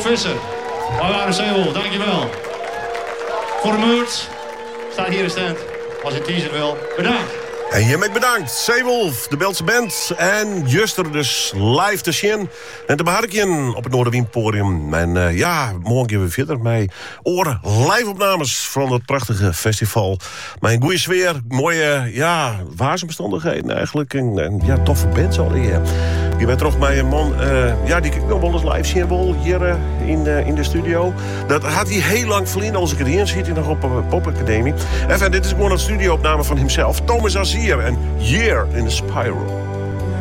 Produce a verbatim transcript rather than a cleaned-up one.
Visser. Wij waren Zeewolf, dankjewel. Voor de merch staat hier een stand. Als je een t-shirt wil, bedankt. En hiermee bedankt. Zeewolf, de Belgische band. En Juster dus live te zien. En te beharken op het Noorderwienpodium. En uh, ja, morgen gaan we verder met oren live-opnames van het prachtige festival. Met een goede sfeer, mooie, ja, waarsomstandigheden eigenlijk. En, en ja, toffe bands al hier. Je bent toch met een man, uh, ja, die ik nog wel eens live zien wil hier uh, in, uh, in de studio. Dat had hij heel lang verliezen. Als ik het hier ziet, hij nog op een popacademie. Even, dit is gewoon een studioopname van hemzelf. Thomas Azier en Year in the Spiral.